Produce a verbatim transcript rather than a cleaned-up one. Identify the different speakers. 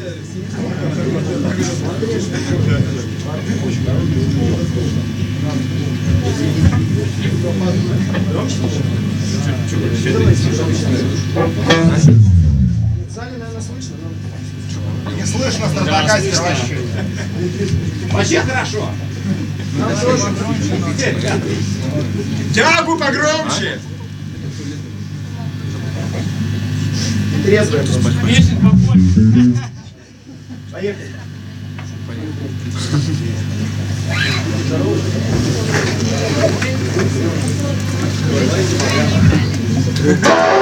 Speaker 1: Не слышно стратокастер вообще.
Speaker 2: Вообще хорошо.
Speaker 1: Тягу погромче.
Speaker 3: Трезвая.
Speaker 2: Песен побольше.
Speaker 3: Поехали.
Speaker 4: Здорово.